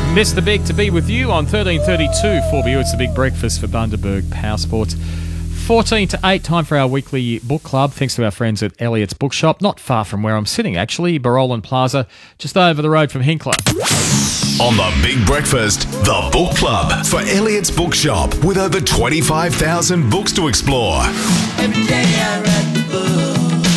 Mr. Big to be with you on 1332 4BU. It's the Big Breakfast for Bundaberg Power Sports. 14 to 8, time for our weekly book club. Thanks to our friends at Elliott's Bookshop, not far from where I'm sitting actually, Barolan Plaza, just over the road from Hinkler. On the Big Breakfast, the book club for Elliott's Bookshop with over 25,000 books to explore. Every day I read the book.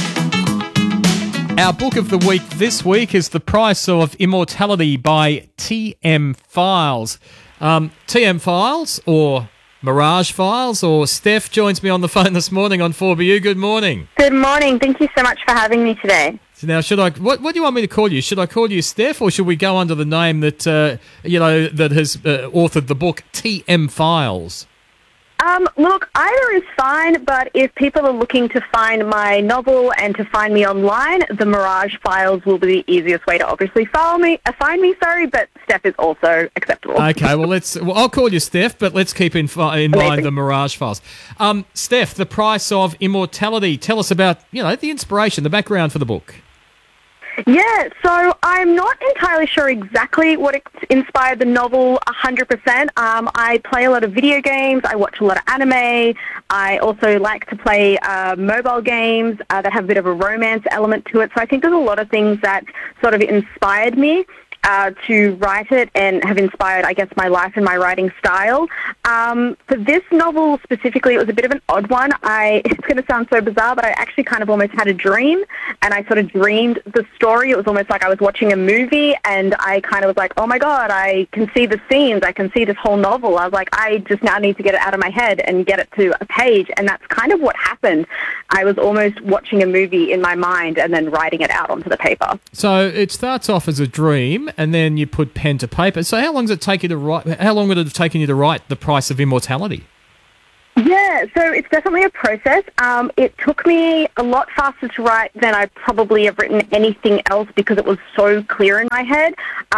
Our book of the week this week is The Price of Immortality by T.M. Files. T.M. Files or Mirage Files, or Steph joins me on the phone this morning on 4BU. Good morning. Good morning. Thank you so much for having me today. So now, what do you want me to call you? Should I call you Steph, or should we go under the name that that has authored the book, T.M. Files? Look, either is fine, but if people are looking to find my novel and to find me online, the Mirage Files will be the easiest way to obviously find me, but Steph is also acceptable. Okay, well, I'll call you Steph, but let's keep in mind the Mirage Files. Steph, The Price of Immortality. Tell us about, the inspiration, the background for the book. Yeah, so I'm not entirely sure exactly what inspired the novel 100%. I play a lot of video games. I watch a lot of anime. I also like to play mobile games that have a bit of a romance element to it. So I think there's a lot of things that sort of inspired me to write it and have inspired, I guess, my life and my writing style. For this novel specifically, it was a bit of an odd one. It's going to sound so bizarre, but I actually kind of almost had a dream, and I sort of dreamed the story. It was almost like I was watching a movie, and I kind of was like, oh my God, I can see the scenes. I can see this whole novel. I was like, I just now need to get it out of my head and get it to a page, and that's kind of what happened. I was almost watching a movie in my mind and then writing it out onto the paper. So it starts off as a dream, and then you put pen to paper. So how long does it take you to write? How long would it have taken you to write The Price of Immortality? Yeah, so it's definitely a process. It took me a lot faster to write than I probably have written anything else because it was so clear in my head.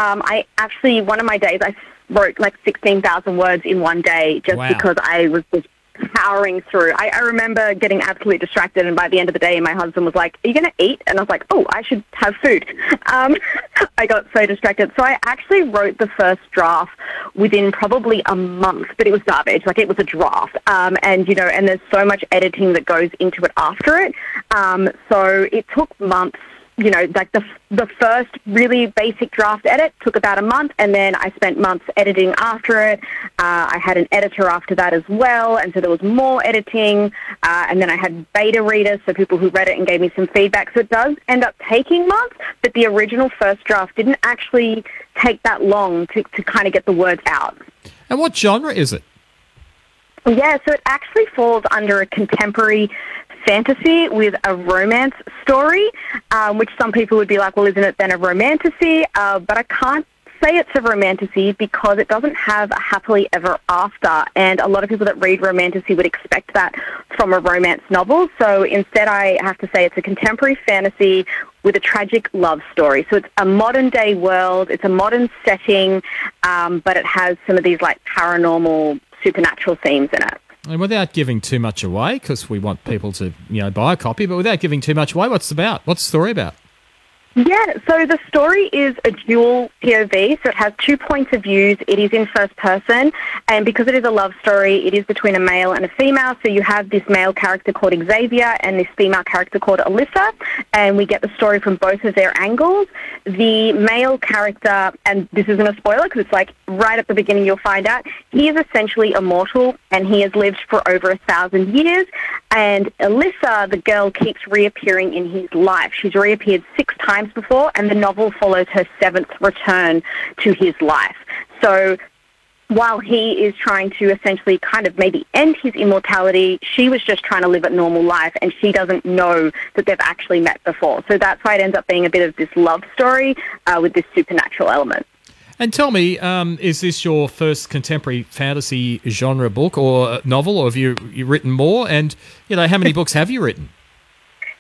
One of my days, I wrote like 16,000 words in one day just because I was just powering through. I remember getting absolutely distracted, and by the end of the day, my husband was like, are you going to eat? And I was like, oh, I should have food. I got so distracted. So I actually wrote the first draft within probably a month, but it was garbage. Like, it was a draft. And there's so much editing that goes into it after it. So it took months. Like the first really basic draft edit took about a month, and then I spent months editing after it. I had an editor after that as well, and so there was more editing. And then I had beta readers, so people who read it and gave me some feedback. So it does end up taking months, but the original first draft didn't actually take that long to kind of get the words out. And what genre is it? Yeah, so it actually falls under a contemporary fantasy with a romance story, which some people would be like, well, isn't it then a romantasy? But I can't say it's a romantasy because it doesn't have a happily ever after, and a lot of people that read romantasy would expect that from a romance novel. So instead I have to say it's a contemporary fantasy with a tragic love story. So it's a modern day world, it's a modern setting, but it has some of these like paranormal, supernatural themes in it. And without giving too much away, because we want people to, buy a copy, but without giving too much away, what's it about? What's the story about? Yeah, so the story is a dual POV, so it has 2 points of views. It is in first person, and because it is a love story, it is between a male and a female, so you have this male character called Xavier and this female character called Alyssa, and we get the story from both of their angles. The male character, and this isn't a spoiler because it's like right at the beginning you'll find out, he is essentially immortal, and he has lived for over 1,000 years, and Alyssa, the girl, keeps reappearing in his life. She's reappeared 6 times before, and the novel follows her 7th return to his life. So while he is trying to essentially kind of maybe end his immortality, she was just trying to live a normal life, and she doesn't know that they've actually met before. So that's why it ends up being a bit of this love story with this supernatural element. And tell me, is this your first contemporary fantasy genre book or novel, or have you written more? And, how many books have you written?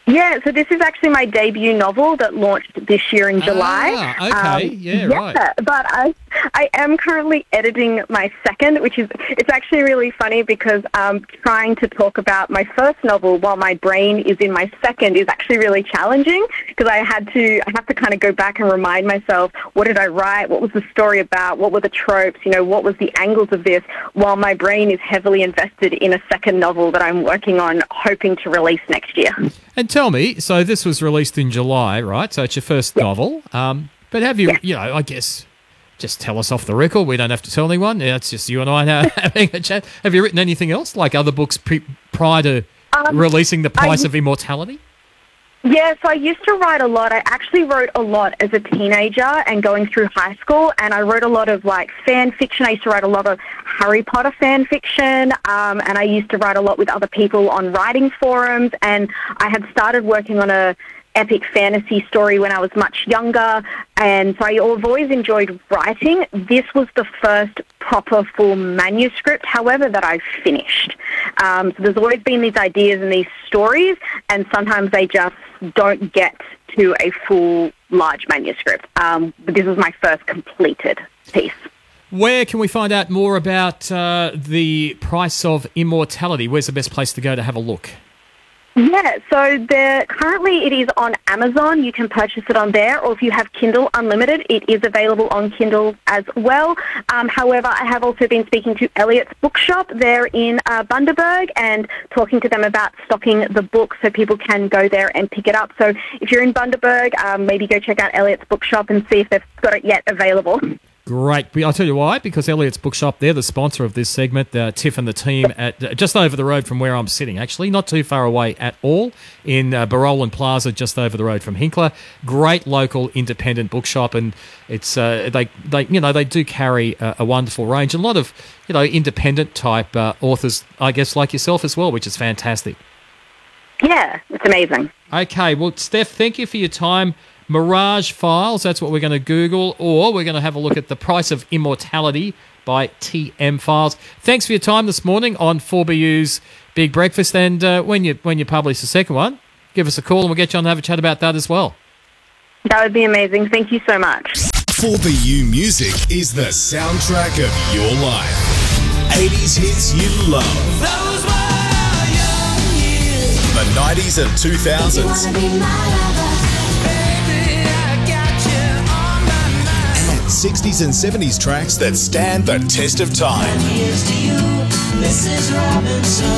Yeah, so this is actually my debut novel that launched this year in July. Okay. Right. But I am currently editing my second, it's actually really funny because trying to talk about my first novel while my brain is in my second is actually really challenging because I have to kind of go back and remind myself, what did I write? What was the story about? What were the tropes? What was the angles of this? While my brain is heavily invested in a second novel that I'm working on, hoping to release next year. And tell me, so this was released in July, right? So it's your first novel. But have you, I guess, just tell us off the record. We don't have to tell anyone. Yeah, it's just you and I now having a chat. Have you written anything else, like other books prior to releasing The Price of Immortality? Yeah, so I used to write a lot. I actually wrote a lot as a teenager and going through high school, and I wrote a lot of fan fiction. I used to write a lot of Harry Potter fan fiction, and I used to write a lot with other people on writing forums, and I had started working on a epic fantasy story when I was much younger, and so I've always enjoyed writing. This was the first proper full manuscript, however, that I've finished. So there's always been these ideas and these stories, and sometimes they just don't get to a full large manuscript. But this is my first completed piece. Where can we find out more about The Price of Immortality? Where's the best place to go to have a look? Yeah, so currently it is on Amazon. You can purchase it on there, or if you have Kindle Unlimited, it is available on Kindle as well. However, I have also been speaking to Elliot's Bookshop there in Bundaberg and talking to them about stocking the book so people can go there and pick it up. So if you're in Bundaberg, maybe go check out Elliot's Bookshop and see if they've got it yet available. Great. I'll tell you why, because Elliot's Bookshop, they're the sponsor of this segment. Tiff and the team at just over the road from where I'm sitting, actually, not too far away at all, in Barolan Plaza, just over the road from Hinkler. Great local independent bookshop, and it's they do carry a wonderful range. A lot of independent type authors, I guess, like yourself as well, which is fantastic. Yeah, it's amazing. Okay, well, Steph, thank you for your time. Mirage Files, that's what we're going to Google, or we're going to have a look at The Price of Immortality by TM Files. Thanks for your time this morning on 4BU's Big Breakfast, and when you publish the second one, give us a call and we'll get you on to have a chat about that as well. That would be amazing. Thank you so much. 4BU Music is the soundtrack of your life. 80s hits you love. Those were young years. The 90s and 2000s. 60s and 70s tracks that stand the test of time. Here's to you, Mrs. Robinson.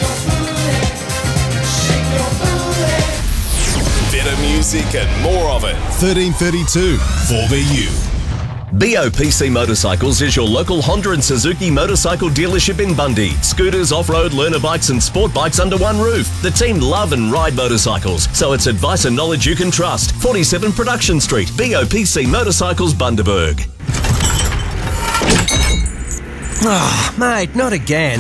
Shake your booty. Better music and more of it. 1332 4BU. BOPC Motorcycles is your local Honda and Suzuki motorcycle dealership in Bundy. Scooters, off-road, learner bikes and sport bikes under one roof. The team love and ride motorcycles, so it's advice and knowledge you can trust. 47 Production Street, BOPC Motorcycles, Bundaberg. Oh, mate, not again.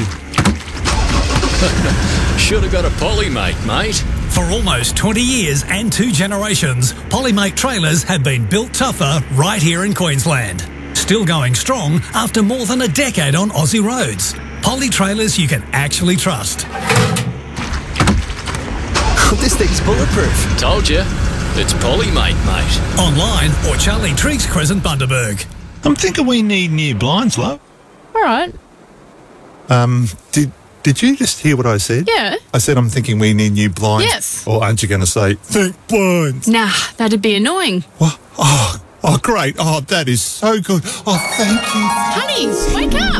Should have got a Polymate, mate. For almost 20 years and 2 generations, Polymate trailers have been built tougher right here in Queensland. Still going strong after more than a decade on Aussie roads. Poly trailers you can actually trust. This thing's bulletproof. Told you. It's Polymate, mate. Online or Charlie Triggs Crescent, Bundaberg. I'm thinking we need new blinds, love. All right. Did you just hear what I said? Yeah. I said I'm thinking we need new blinds. Yes. Or aren't you going to say, think blinds? Nah, that'd be annoying. What? Oh, great. Oh, that is so good. Oh, thank you. Honey, wake up.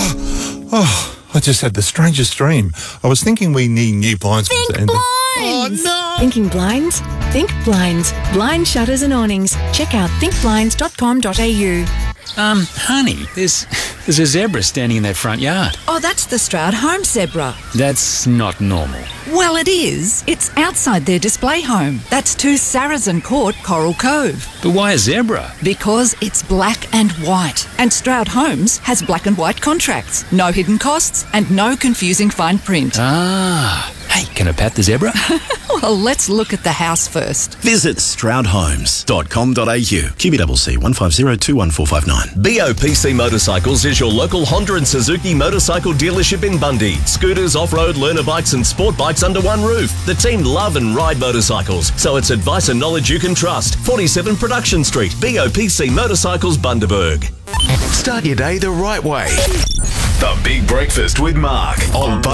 I just had the strangest dream. I was thinking we need new blinds. Think and blinds. Oh, no. Thinking blinds? Think blinds. Blind shutters and awnings. Check out thinkblinds.com.au. Honey, there's a zebra standing in that front yard. Oh, that's the Stroud home zebra. That's not normal. Well, it is. It's outside their display home. That's 2 Saracen Court, Coral Cove. But why a zebra? Because it's black and white. And Stroud Homes has black and white contracts. No hidden costs and no confusing fine print. Ah, Hey, can I pat the zebra? Well, let's look at the house first. Visit stroudhomes.com.au. QBCC 150214559. BOPC Motorcycles is your local Honda and Suzuki motorcycle dealership in Bundy. Scooters, off-road, learner bikes and sport bikes under one roof. The team love and ride motorcycles, so it's advice and knowledge you can trust. 47 Production Street, BOPC Motorcycles, Bundaberg. Start your day the right way. The Big Breakfast with Mark on